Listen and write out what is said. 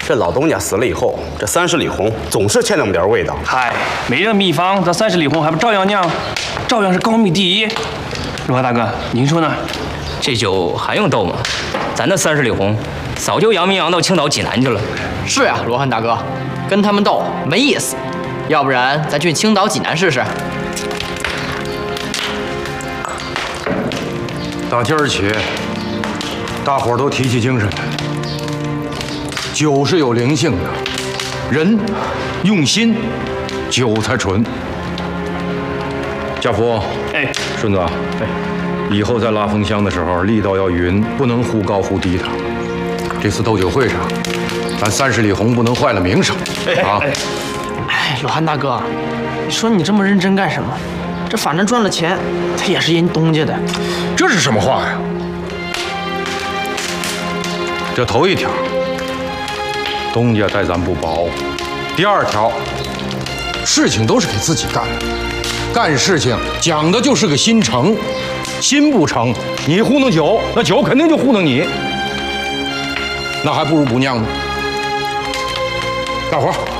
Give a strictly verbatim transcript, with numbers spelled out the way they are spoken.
这老东家死了以后，这三十里红总是欠那么点味道。 嗨，没这秘方，咱三十里红还不照样酿，照样是高密第一。如何大哥，您说呢？ 这酒还用斗吗？咱的三十里红早就扬名扬到青岛济南去了。 是呀，罗汉大哥，跟他们斗没意思，要不然咱去青岛济南试试。 打今儿起，大伙儿都提起精神来。酒是有灵性的，人用心，酒才纯。家福， 哎， 顺子，哎，以后在拉风箱的时候，力道要匀，不能忽高忽低的。这次斗酒会上，咱三十里红不能坏了名声啊！ 哎，老汉大哥，你说你这么认真干什么？这反正赚了钱，他也是人东家的。 这是什么话呀？这头一条，东家待咱不薄；第二条，事情都是给自己干的，干事情讲的就是个心诚，心不诚，你糊弄酒，那酒肯定就糊弄你，那还不如不酿呢。干活。